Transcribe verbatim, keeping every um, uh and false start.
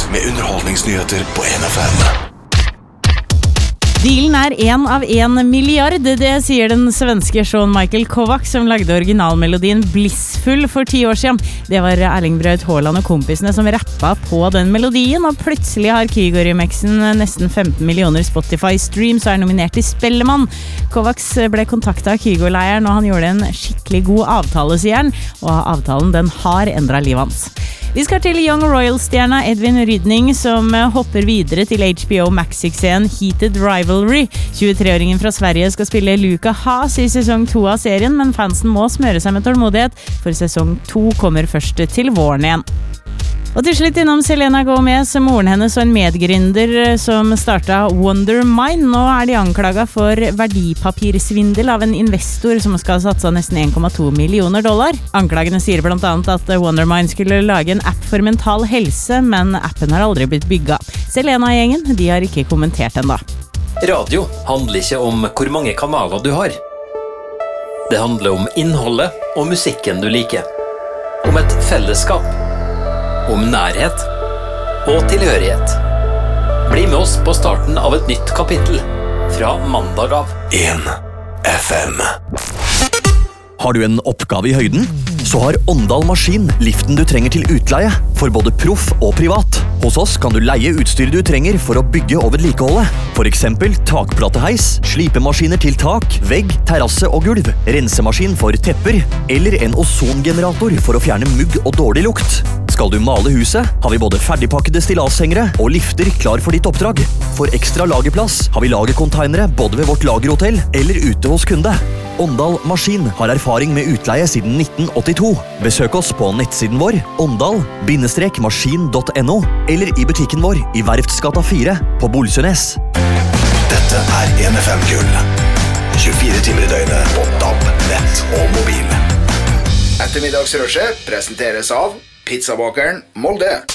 med underholdningsnyheter på en F M. Dealen er en av en milliard, det sier den svenske Sean Michael Kovacs som lagde originalmelodien Blissful for ti år siden. Det var Erling Braut Haaland og kompisene som rappa på den melodien, og plutselig har Kygo-remixen nesten femten millioner Spotify-streams og er nominert til Spellemann. Kovacs ble kontaktet av Kygo-leiren, og han gjorde en skikkelig god avtale, sier han, og avtalen den har endret livet hans. Vi skal til Young Royal-stjerna Edvin Rydning, som hopper videre til H B O Max-suksessen Heated Rivalry. tjuetre-åringen fra Sverige skal spille Luca Haas i sesong to av serien, men fansen må smøre seg med tålmodighet, for sesong to kommer først til våren igjen. Og til slutt innom Selena Gomez, moren hennes og en medgründer som startet Wonder Mine. Nå er de anklaget for verdipapirsvindel av en investor som skal satse nesten en komma to millioner dollar. Anklagene sier blant annet at Wonder Mine skulle lage en app for mental helse, men appen har aldri blitt bygget. Selena-gjengen, de har ikke kommentert enda. Radio handler ikke om hvor mange kanaler du har. Det handler om innholdet og musikken du liker. Om et fellesskap. Om nærhet og tilhørighet. Bli med oss på starten av et nytt kapittel fra mandag av. en F M. Har du en oppgave i høyden? Så har Åndal Maskin liften du trenger til utleie, for både proff og privat. Hos oss kan du leie utstyr du trenger for å bygge og vedlikeholde. For eksempel takplateheis, slipemaskiner til tak, vegg, terrasse og gulv, rensemaskin for tepper, eller en ozongenerator for å fjerne mugg og dårlig lukt. Skal du male huset, har vi både ferdigpakkede stilashengere og lifter klar for ditt oppdrag. For ekstra lagerplass har vi lagercontainere både ved vårt lagerhotell eller ute hos kunde. Åndal Maskin har erfaring med utleie siden nitten åttito. Besøk oss på nettsiden vår åndal maskin punktum no eller i butikken vår i Verftsgata fire på Bolsønes. Dette er en F M-gull. tjuefire timer i døgnet på D A B, nett og mobil. Ettermiddagsrushet presenteres av Pizzabakeren Molde.